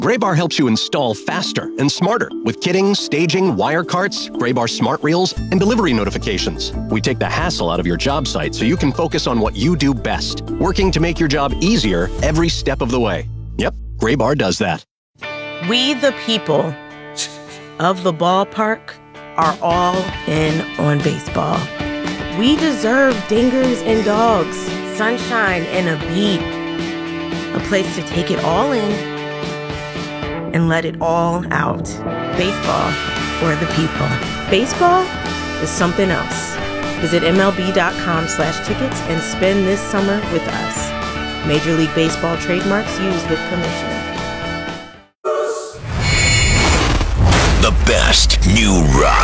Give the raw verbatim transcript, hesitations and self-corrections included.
Graybar helps you install faster and smarter with kitting, staging, wire carts, Graybar smart reels, and delivery notifications. We take the hassle out of your job site so you can focus on what you do best, working to make your job easier every step of the way. Yep, Graybar does that. We, the people of the ballpark, are all in on baseball. We deserve dingers and dogs, sunshine and a beat, a place to take it all in and let it all out. Baseball for the people. Baseball is something else. Visit MLB.com slash tickets and spend this summer with us. Major League Baseball trademarks used with permission. The best new rock.